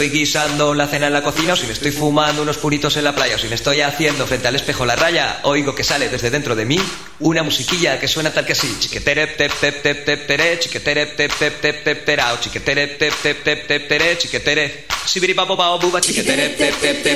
estoy guisando la cena en la cocina, o si me estoy fumando unos puritos en la playa, o si me estoy haciendo frente al espejo la raya, oigo que sale desde dentro de mí una musiquilla que suena tal que así: chiquetere tep tep tep tep tere, chiquetere tep tep tep tep terao, chiquetere tep tep tep tep tere, chiquetere sibiri papo pao buba, chiquetere tep tep tep